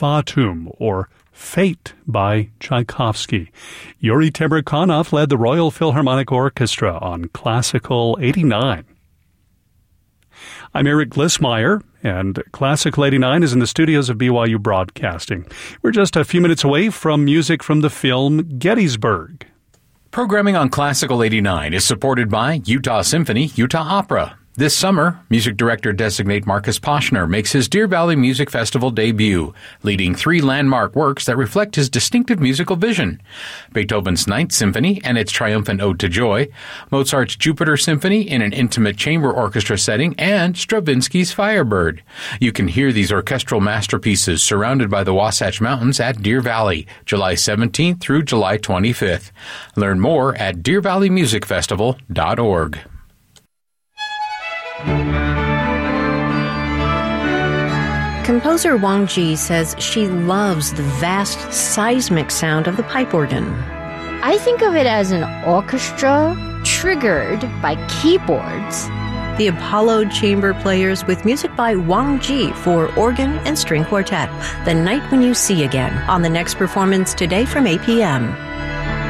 Fatum, or Fate by Tchaikovsky. Yuri Temirkanov led the Royal Philharmonic Orchestra on Classical 89. I'm Eric Glissmeyer, and Classical 89 is in the studios of BYU Broadcasting. We're just a few minutes away from music from the film Gettysburg. Programming on Classical 89 is supported by Utah Symphony, Utah Opera. This summer, music director-designate Marcus Poshner makes his Deer Valley Music Festival debut, leading 3 landmark works that reflect his distinctive musical vision: Beethoven's Ninth Symphony and its triumphant Ode to Joy, Mozart's Jupiter Symphony in an intimate chamber orchestra setting, and Stravinsky's Firebird. You can hear these orchestral masterpieces surrounded by the Wasatch Mountains at Deer Valley, July 17th through July 25th. Learn more at deervalleymusicfestival.org. Composer Wang Ji says she loves the vast seismic sound of the pipe organ. I think of it as an orchestra triggered by keyboards. The Apollo Chamber Players with music by Wang Ji for organ and string quartet. The Night When You See Again on the next performance today from 8 p.m.